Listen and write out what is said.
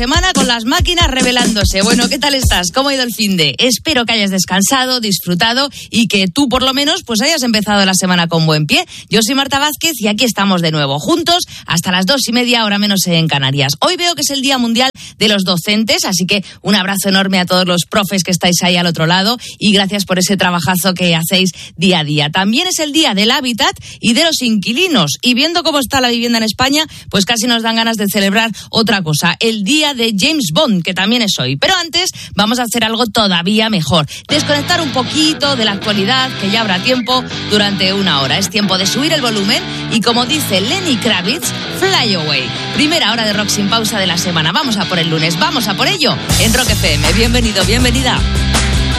Semana con las máquinas revelándose. Bueno, ¿qué tal estás? ¿Cómo ha ido el finde? Espero que hayas descansado, disfrutado y que tú por lo menos pues hayas empezado la semana con buen pie. Yo soy Marta Vázquez y aquí estamos de nuevo, juntos hasta las 2:30, hora menos en Canarias. Hoy veo que es el Día Mundial de los Docentes, así que un abrazo enorme a todos los profes que estáis ahí al otro lado y gracias por ese trabajazo que hacéis día a día. También es el Día del Hábitat y de los Inquilinos. Y viendo cómo está la vivienda en España, pues casi nos dan ganas de celebrar otra cosa, el Día de James Bond, que también es hoy. Pero antes vamos a hacer algo todavía mejor, desconectar un poquito de la actualidad, que ya habrá tiempo durante una hora. Es tiempo de subir el volumen y, como dice Lenny Kravitz, Fly Away. Primera hora de rock sin pausa de la semana. Vamos a por el lunes, vamos a por ello en Rock FM. Bienvenido, bienvenida.